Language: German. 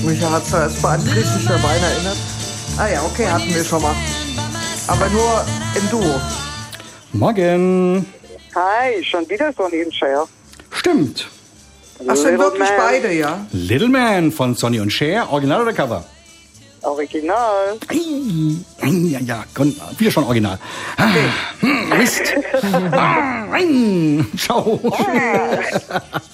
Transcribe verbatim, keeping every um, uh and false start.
Mich hat es erstmal an griechischer Wein erinnert. Ah ja, okay, hatten wir schon mal. Aber nur im Duo. Morgen. Hi, schon wieder Sonny und Cher. Stimmt. Ach, sind wirklich Man. beide, ja? Little Man von Sonny und Cher, Original oder Cover? Original. Ei, Ja, ja, kon- wieder schon Original. Ah, hm, Mist. Ah, ei, Ciao.